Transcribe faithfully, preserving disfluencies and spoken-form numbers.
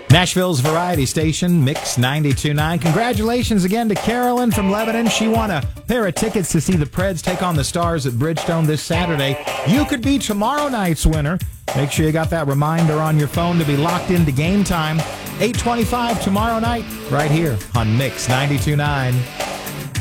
Nashville's variety station, Mix ninety-two point nine. Congratulations again to Carolyn from Lebanon. She won a pair of tickets to see the Preds take on the Stars at Bridgestone this Saturday. You could be tomorrow night's winner. Make sure you got that reminder on your phone to be locked into game time. eight twenty-five tomorrow night, right here on Mix ninety-two point nine.